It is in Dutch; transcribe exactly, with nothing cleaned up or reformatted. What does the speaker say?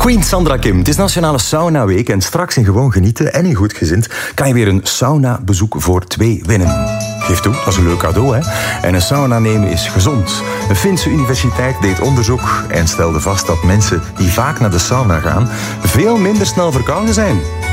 Queen Sandra Kim, het is Nationale Sauna Week en straks in Gewoon Genieten en in Goed Gezind kan je weer een sauna-bezoek voor twee winnen. Geef toe, dat is een leuk cadeau, hè? En een sauna nemen is gezond. Een Finse universiteit deed onderzoek en stelde vast dat mensen die vaak naar de sauna gaan veel minder snel verkouden zijn.